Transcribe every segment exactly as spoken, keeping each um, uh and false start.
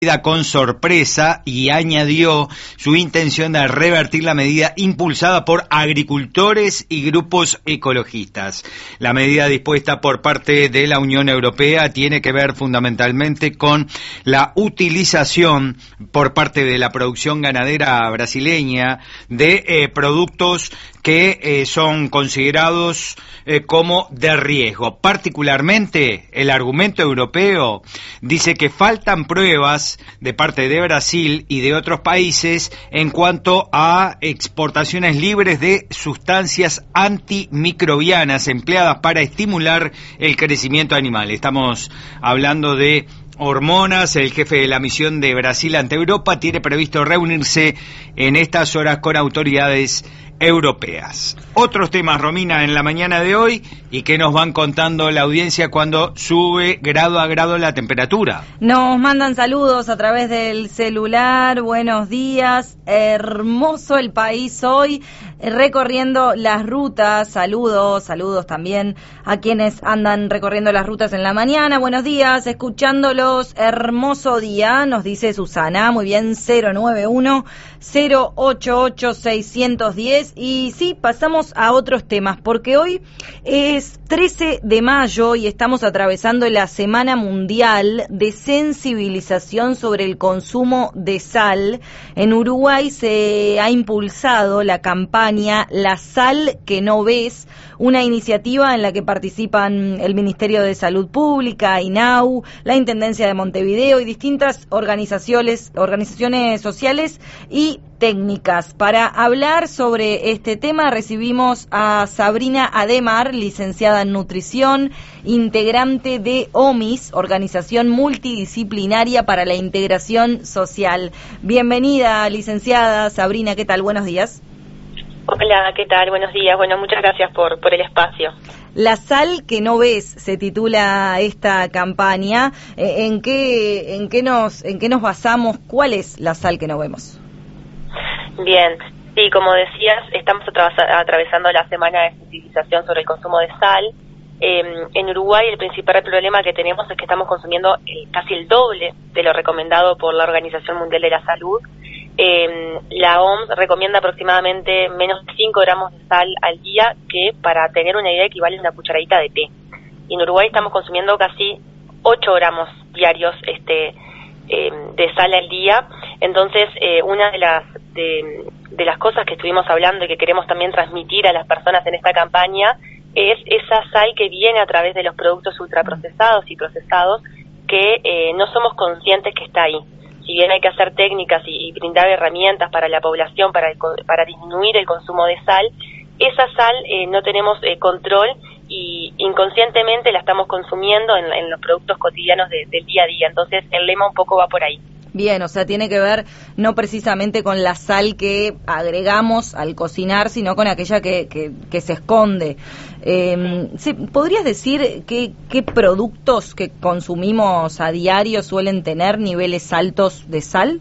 con sorpresa y añadió su intención de revertir la medida impulsada por agricultores y grupos ecologistas. La medida dispuesta por parte de la Unión Europea tiene que ver fundamentalmente con la utilización por parte de la producción ganadera brasileña de eh, productos que eh, son considerados eh, como de riesgo. Particularmente, el argumento europeo dice que faltan pruebas de parte de Brasil y de otros países en cuanto a exportaciones libres de sustancias antimicrobianas empleadas para estimular el crecimiento animal. Estamos hablando de hormonas. El jefe de la misión de Brasil ante Europa tiene previsto reunirse en estas horas con autoridades europeas. Otros temas, Romina, en la mañana de hoy, y que nos van contando la audiencia cuando sube grado a grado la temperatura. Nos mandan saludos a través del celular. Buenos días, hermoso el país hoy, recorriendo las rutas. Saludos, saludos también a quienes andan recorriendo las rutas en la mañana. Buenos días, escuchándolos, hermoso día, nos dice Susana. Muy bien, cero nueve uno, cero ocho ocho, seis uno cero. Y sí, pasamos a otros temas, porque hoy es trece de mayo y estamos atravesando la Semana Mundial de Sensibilización sobre el consumo de sal. En Uruguay se ha impulsado la campaña La Sal que no ves, una iniciativa en la que participan el Ministerio de Salud Pública, INAU, la Intendencia de Montevideo y distintas organizaciones, organizaciones sociales y técnicas. Para hablar sobre este tema recibimos a Sabrina Ademar, licenciada en nutrición, integrante de OMIS, Organización Multidisciplinaria para la Integración Social. Bienvenida, licenciada Sabrina, ¿qué tal? Buenos días. Hola, ¿qué tal? Buenos días. Bueno, muchas gracias por, por el espacio. La sal que no ves se titula esta campaña. ¿En qué, en qué nos, en qué nos basamos? ¿Cuál es la sal que no vemos? Bien, sí, como decías, estamos atravesando la semana de sensibilización sobre el consumo de sal. Eh, en Uruguay el principal problema que tenemos es que estamos consumiendo el, casi el doble de lo recomendado por la Organización Mundial de la Salud. Eh, la O M S recomienda aproximadamente menos de cinco gramos de sal al día, que para tener una idea equivale a una cucharadita de té. Y en Uruguay estamos consumiendo casi ocho gramos diarios este eh, de sal al día. Entonces, eh, una de las de, de las cosas que estuvimos hablando y que queremos también transmitir a las personas en esta campaña es esa sal que viene a través de los productos ultraprocesados y procesados que eh, no somos conscientes que está ahí. Si bien hay que hacer técnicas y, y brindar herramientas para la población para, el, para disminuir el consumo de sal, esa sal eh, no tenemos eh, control y inconscientemente la estamos consumiendo en, en los productos cotidianos de, del día a día. Entonces el lema un poco va por ahí. Bien, o sea, tiene que ver no precisamente con la sal que agregamos al cocinar, sino con aquella que, que, que se esconde. Eh, ¿sí, ¿Podrías decir qué, qué productos que consumimos a diario suelen tener niveles altos de sal?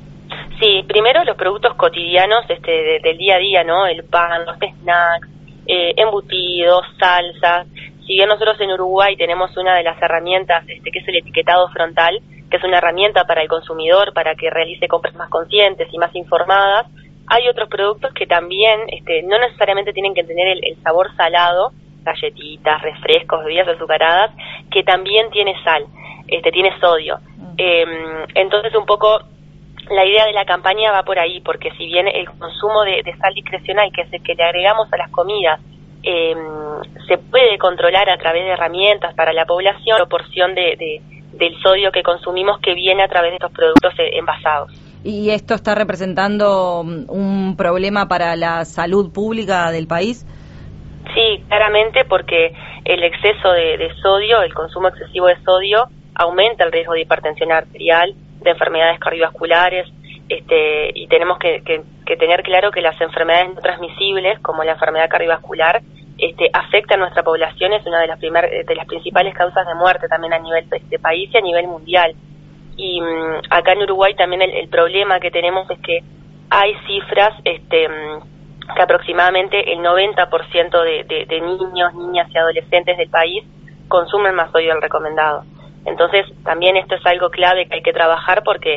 Sí, primero los productos cotidianos este, de, del día a día, ¿no? El pan, los snacks, eh, embutidos, salsas. Si bien nosotros en Uruguay tenemos una de las herramientas este, que es el etiquetado frontal, que es una herramienta para el consumidor, para que realice compras más conscientes y más informadas, hay otros productos que también este, no necesariamente tienen que tener el, el sabor salado, galletitas, refrescos, bebidas azucaradas, que también tiene sal, este, tiene sodio. Mm. Eh, entonces un poco la idea de la campaña va por ahí, porque si bien el consumo de, de sal discrecional, que es el que le agregamos a las comidas, eh, se puede controlar a través de herramientas para la población, la proporción de, de del sodio que consumimos que viene a través de estos productos envasados. ¿Y esto está representando un problema para la salud pública del país? Sí, claramente, porque el exceso de, de sodio, el consumo excesivo de sodio, aumenta el riesgo de hipertensión arterial, de enfermedades cardiovasculares, este, y tenemos que, que, que tener claro que las enfermedades no transmisibles, como la enfermedad cardiovascular, Este, afecta a nuestra población, es una de las primer, de las principales causas de muerte también a nivel de este país y a nivel mundial. Y um, acá en Uruguay también el, el problema que tenemos es que hay cifras este, um, que aproximadamente el noventa por ciento de, de, de niños, niñas y adolescentes del país consumen más sodio del recomendado. Entonces también esto es algo clave que hay que trabajar porque